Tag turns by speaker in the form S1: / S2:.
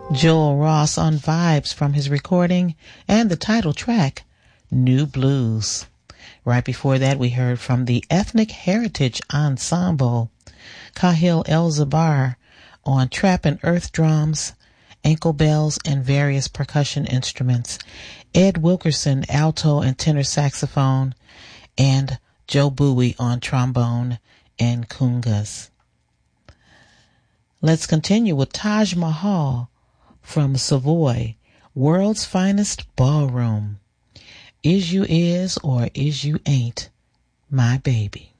S1: Joel Ross on vibes from his recording and the title track, New Blues. Right before that, we heard from the Ethnic Heritage Ensemble, Kahil El-Zabar on trap and earth drums, ankle bells, and various percussion instruments, Ed Wilkerson, alto and tenor saxophone, and Joe Bowie on trombone and congas. Let's continue with Taj Mahal from Savoy, World's Finest Ballroom. Is you is or is you ain't my baby.